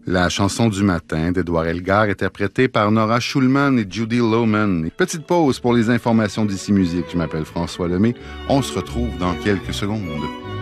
La chanson du matin d'Édouard Elgar, interprétée par Nora Schulman et Judy Lohman. Et petite pause pour les informations d'ici musique. Je m'appelle François Lemay. On se retrouve dans quelques secondes.